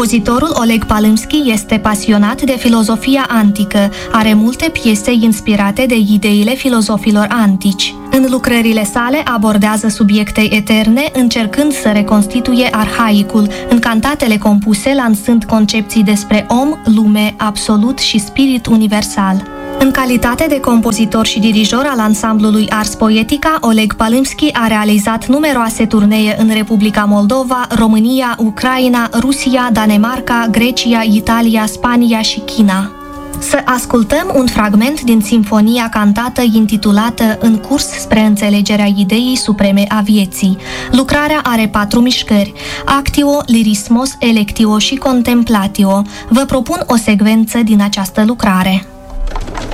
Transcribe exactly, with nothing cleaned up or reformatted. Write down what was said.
Compozitorul Oleg Palymsky este pasionat de filozofia antică, are multe piese inspirate de ideile filozofilor antici. În lucrările sale abordează subiecte eterne, încercând să reconstituie arhaicul, în cantatele compuse lansând concepții despre om, lume, absolut și spirit universal. În calitate de compozitor și dirijor al ansamblului Ars Poetica, Oleg Palymsky a realizat numeroase turnee în Republica Moldova, România, Ucraina, Rusia, Danemarca, Grecia, Italia, Spania și China. Să ascultăm un fragment din simfonia cantată intitulată În curs spre înțelegerea ideii supreme a vieții. Lucrarea are patru mișcări: Actio, Lirismos, Electio și Contemplatio. Vă propun o secvență din această lucrare.